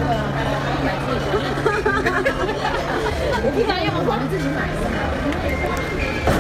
我不知道用什么，你自己买。